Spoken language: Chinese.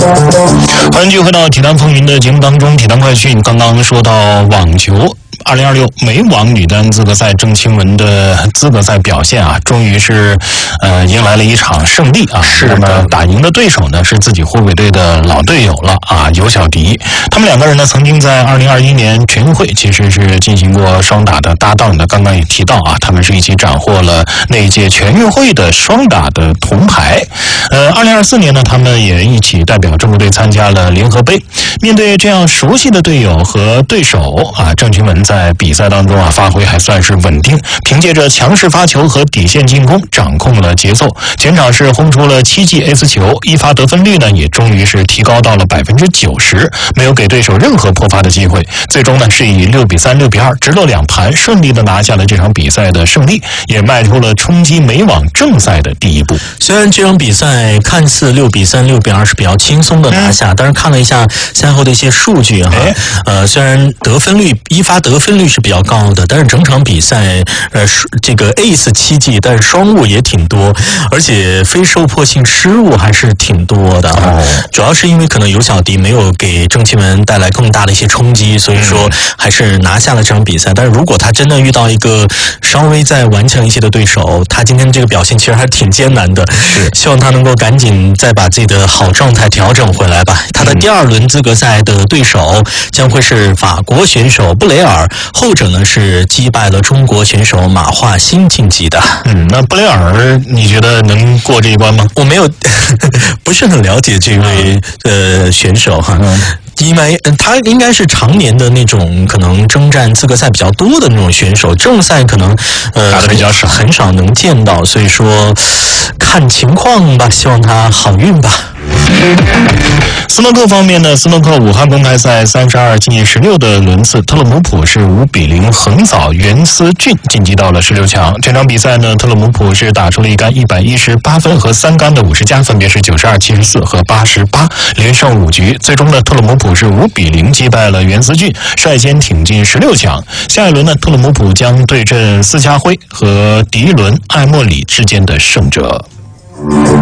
欢迎继续回到体坛风云的节目当中。体坛快讯刚刚说到网球2026美网女单资格赛，郑钦文的资格赛表现啊，终于是迎来了一场胜利啊。那么打赢的对手呢是自己湖北队的老队友了啊，尤小迪。他们两个人呢曾经在2021年全运会其实是进行过双打的搭档的，刚刚也提到啊，他们是一起斩获了那一届全运会的双打的铜牌。2024年呢，他们也一起代表中国队参加了联合杯。面对这样熟悉的队友和对手啊，郑钦文在比赛当中啊发挥还算是稳定，凭借着强势发球和底线进攻掌控了节奏，全场是轰出了7记 S 球，一发得分率呢也终于是提高到了90%，没有给对手任何破发的机会。最终呢是以6比3、6比2直落2盘顺利的拿下了这场比赛的胜利，也迈出了冲击美网正赛的第一步。 虽然这场比赛看似6比3、6比2是比较轻松的拿下，但是看了一下赛后的一些数据哈，虽然一发得分率是比较高的，但是整场比赛这个 ace 7记，但是双误也挺多，而且非受迫性失误还是挺多的啊。主要是因为可能尤小迪没有给郑钦文带来更大的一些冲击，所以说还是拿下了这场比赛。但是如果他真的遇到一个稍微再顽强一些的对手，他今天这个表现其实还挺艰难的。希望他能够赶紧再把自己的好状态调整回来吧。他的第2轮资格赛的对手将会是法国选手布雷尔，后者呢是击败了中国选手马化新晋级的。 那布雷尔你觉得能过这一关吗？ 我没有不是很了解这位选手哈。因为他应该是常年的那种可能征战资格赛比较多的那种选手，正赛可能打得比较少， 很少能见到，所以说看情况吧，希望他好运吧。 斯诺克方面呢，斯诺克武汉公开赛32进行16的轮次，特勒姆普是5比0横扫袁思俊，晋级到了16强。这场比赛呢，特勒姆普是打出了一杆118分和3杆的50加，分别是92、74和88，连胜5局。最终呢，特勒姆普是5比0击败了袁思俊，率先挺进16强。下一轮呢，特勒姆普将对阵斯嘉辉和迪伦·艾莫里之间的胜者。